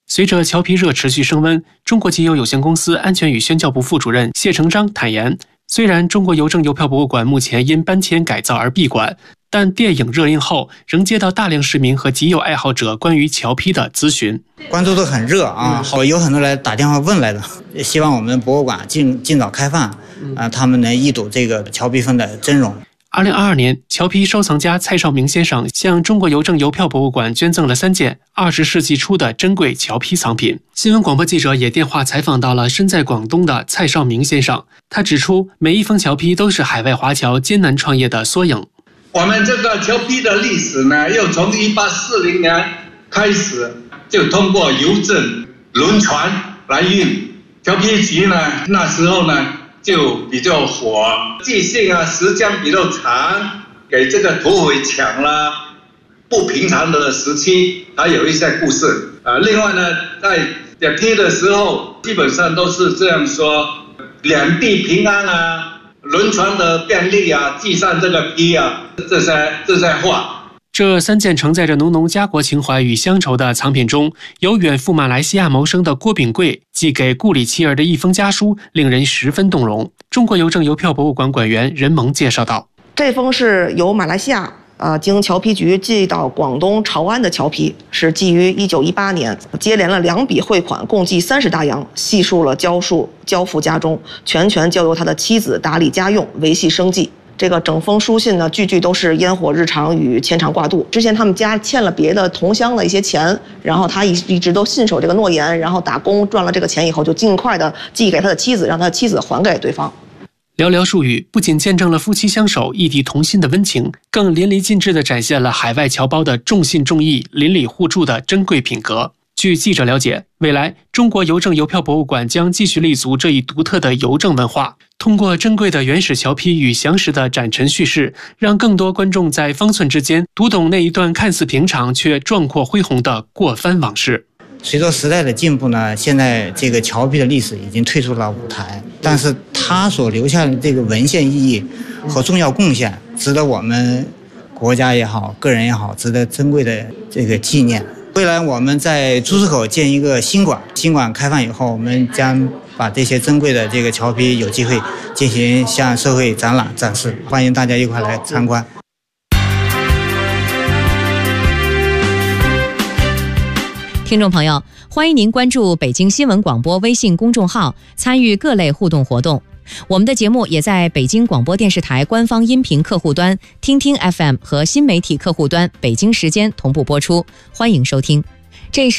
随着侨批热持续升温，中国集邮有限公司安全与宣教部副主任谢成章坦言，虽然中国邮政邮票博物馆目前因搬迁改造而闭馆，但电影热映后仍接到大量市民和集邮爱好者关于侨批的咨询， 关注都很热啊，有很多来打电话问来的，希望我们博物馆尽早开放，他们能一睹这个侨批分的真容。 2022年，侨批收藏家蔡绍明先生向中国邮政邮票博物馆捐赠了3件20世纪初的珍贵侨批藏品。新闻广播记者也电话采访到了身在广东的蔡绍明先生，他指出，每一封侨批都是海外华侨艰难创业的缩影。 我们这个侨批的历史呢，又从1840年开始就通过邮政轮船来运。侨批局呢，那时候呢就比较火，寄信啊时间比较长，给这个土匪抢了不平常的时期，还有一些故事。另外呢，在批的时候，基本上都是这样说：两地平安啊，轮船的便利啊，寄上这个批啊，这些话。 这3件承载着浓浓家国情怀与乡愁的藏品中，有远赴马来西亚谋生的郭炳贵寄给故里妻儿的一封家书，令人十分动容。中国邮政邮票博物馆馆员任萌介绍道： 这封是由马来西亚经侨批局寄到广东潮安的侨批，是寄于1918年，接连了2笔汇款，共计30大洋，细数了交付家中，全交由他的妻子打理家用，维系生计。这个整封书信呢，句句都是烟火日常与牵肠挂肚。之前他们家欠了别的同乡的一些钱，然后他一直都信守这个诺言，然后打工赚了这个钱以后，就尽快的寄给他的妻子，让他的妻子还给对方。 寥寥数语，不仅见证了夫妻相守、异地同心的温情，更淋漓尽致地展现了海外侨胞的重信重义、邻里互助的珍贵品格。据记者了解，未来中国邮政邮票博物馆将继续立足这一独特的邮政文化，通过珍贵的原始侨批与详实的展陈叙事，让更多观众在方寸之间读懂那一段看似平常却壮阔恢宏的过番往事。 随着时代的进步呢，现在这个侨批的历史已经退出了舞台，但是它所留下的这个文献意义和重要贡献，值得我们国家也好，个人也好，值得珍贵的这个纪念。未来我们在朱市口建一个新馆开放以后，我们将把这些珍贵的这个侨批有机会进行向社会展览展示，欢迎大家一块来参观。 听众朋友，欢迎您关注北京新闻广播微信公众号，参与各类互动活动。我们的节目也在北京广播电视台官方音频客户端、听听 FM 和新媒体客户端北京时间同步播出，欢迎收听。这是